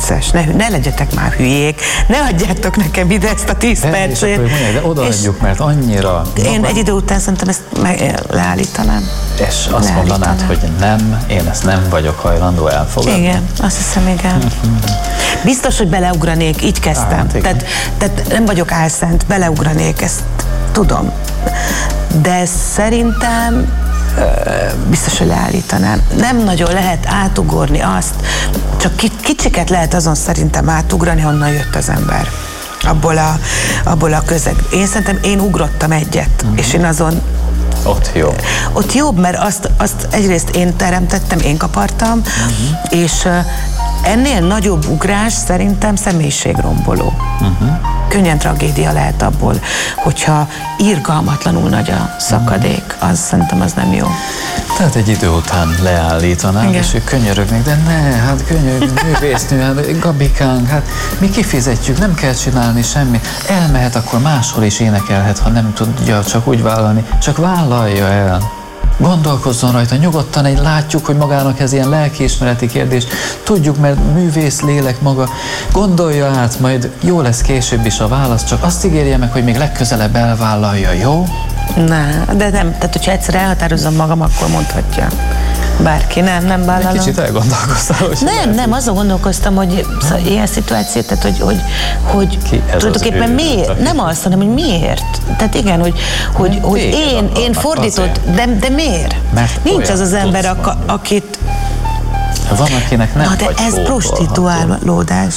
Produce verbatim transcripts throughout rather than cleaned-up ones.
perces, ne, ne legyetek már hülyék, ne adjátok nekem ide ezt a tíz percet. De odaadjuk, mert annyira... Én maga... egy idő után szerintem ezt meg, leállítanám. És azt mondanád, hogy nem, én ezt nem vagyok hajlandó elfogadni? Igen, azt hiszem, igen. Biztos, hogy beleugranék, így kezdtem. Á, tehát, tehát nem vagyok álszent, beleugranék, ezt tudom. De szerintem biztos, hogy leállítanám. Nem nagyon lehet átugorni azt, csak kicsiket lehet azon szerintem átugrani, honnan jött az ember. Abból a, abból a közeg. Én szerintem én ugrottam egyet, uh-huh. és én azon Ott jó. Ott jobb, mert azt, azt egyrészt én teremtettem, én kapartam, uh-huh. és ennél nagyobb ugrás szerintem személyiségromboló. Uh-huh. Könnyen tragédia lehet abból, hogyha irgalmatlanul nagy a szakadék, az szerintem az nem jó. Tehát egy idő után leállítanám, igen. és ők könyörögnek, de ne, hát könyörögnek, művésznő, hát Gabikánk, hát mi kifizetjük, nem kell csinálni semmit. Elmehet, akkor máshol is énekelhet, ha nem tudja csak úgy vállalni, csak vállalja el. Gondolkozzon rajta, nyugodtan, egy látjuk, hogy magának ez ilyen lelkiismereti kérdés, tudjuk, mert művész lélek maga, gondolja át, majd jó lesz később is a válasz, csak azt ígérje meg, hogy még legközelebb elvállalja, jó? Ne, de nem, tehát hogyha egyszer elhatározom magam, akkor mondhatja. Bárki, nem, nem vállalom. Kicsit elgondolkoztál, hogy Nem, nem, azon gondolkoztam, hogy szóval ilyen szituáció, tehát hogy, hogy, hogy tulajdonképpen miért, nem azt, hanem hogy miért. Tehát igen, hogy, hogy, hogy én, én fordított, de, de miért? Mert nincs az az ember, a, akit... Van, akinek nem. Na, de ez prostituálódás.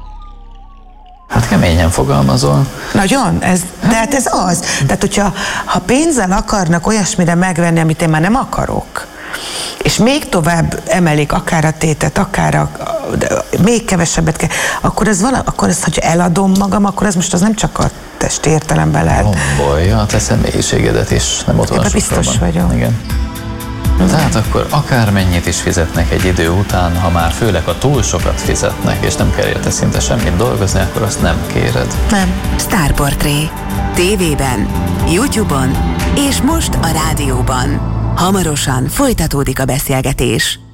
Hát keményen fogalmazol. Nagyon, ez, de hát ez az. Tehát, hogyha ha pénzzel akarnak olyasmire megvenni, amit én már nem akarok, és még tovább emelik akár a tétet, akár a, még kevesebbet kell, akkor ez vala, akkor ez, hogyha eladom magam, akkor ez most az nem csak a testi értelemben lehet. Rombolja a te személyiségedet is, nem ott van sokkal. Biztos vagyok. Igen. Tehát akkor akármennyit is fizetnek egy idő után, ha már főleg a túl sokat fizetnek, és nem kell érte szinte semmit dolgozni, akkor azt nem kéred. Nem. Sztárportré. Tévében, YouTube-on és most a rádióban. Hamarosan folytatódik a beszélgetés.